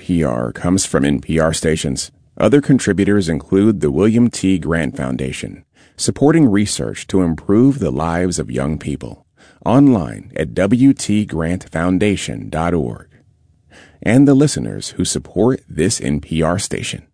NPR comes from NPR stations. Other contributors include the William T. Grant Foundation, supporting research to improve the lives of young people. Online at wtgrantfoundation.org. And the listeners who support this NPR station.